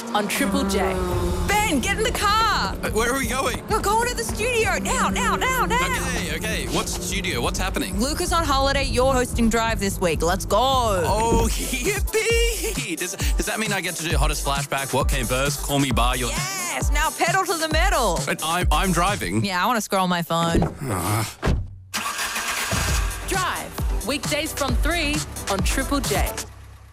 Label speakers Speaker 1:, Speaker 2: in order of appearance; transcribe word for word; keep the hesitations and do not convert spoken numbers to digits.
Speaker 1: on Triple J.
Speaker 2: Ben, get in the car.
Speaker 3: Uh, Where are we going?
Speaker 2: We're going to the studio now, now, now, now.
Speaker 3: Okay, okay. What's studio? What's happening?
Speaker 2: Luke is on holiday. You're hosting Drive this week. Let's go.
Speaker 3: Oh, yippee! Does, does that mean I get to do hottest flashback? What came first? Call me by your...
Speaker 2: Yes, now pedal to the metal.
Speaker 3: But I'm, I'm driving.
Speaker 2: Yeah, I want to scroll my phone.
Speaker 1: Drive, weekdays from three on Triple J.